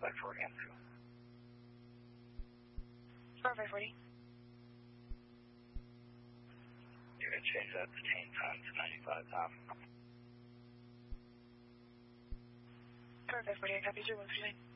540 Anfield. Star 540. You're going to change that to chain time to 95,000. Star 540, I copy 0139.